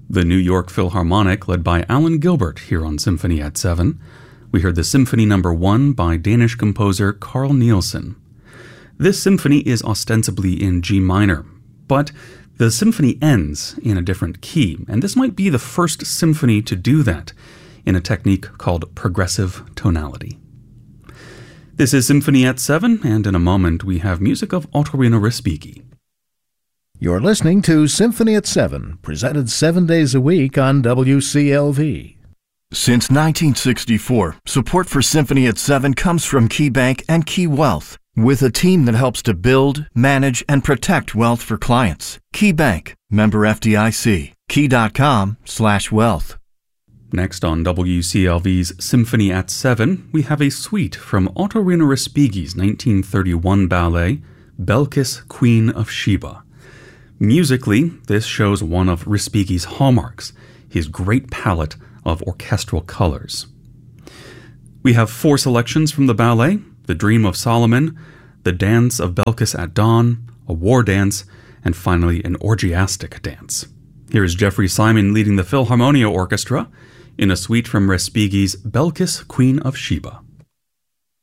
The New York Philharmonic, led by Alan Gilbert, here on Symphony at 7. We heard the Symphony No. 1 by Danish composer Carl Nielsen. This symphony is ostensibly in G minor, but the symphony ends in a different key, and this might be the first symphony to do that in a technique called progressive tonality. This is Symphony at 7, and in a moment we have music of Ottorino Respighi. You're listening to Symphony at 7, presented 7 days a week on WCLV. Since 1964, support for Symphony at 7 comes from KeyBank and Key Wealth, with a team that helps to build, manage, and protect wealth for clients. KeyBank, member FDIC, key.com/wealth. Next on WCLV's Symphony at 7, we have a suite from Ottorino Respighi's 1931 ballet, Belkis, Queen of Sheba. Musically, this shows one of Respighi's hallmarks, his great palette of orchestral colors. We have 4 selections from the ballet: The Dream of Solomon, The Dance of Belkis at Dawn, a war dance, and finally an orgiastic dance. Here is Jeffrey Simon leading the Philharmonia Orchestra in a suite from Respighi's Belkis, Queen of Sheba.